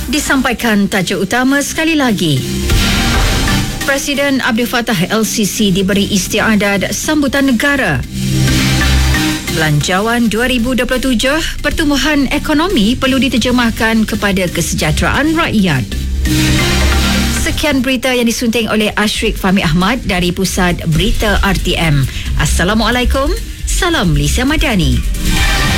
Disampaikan tajuk utama sekali lagi. Presiden Abdul Fattah LCC diberi istiadat sambutan negara. Belanjawan 2027, pertumbuhan ekonomi perlu diterjemahkan kepada kesejahteraan rakyat. Sekian berita yang disunting oleh Ashrik Fahmi Ahmad dari Pusat Berita RTM. Assalamualaikum. Salam Lisa Madani.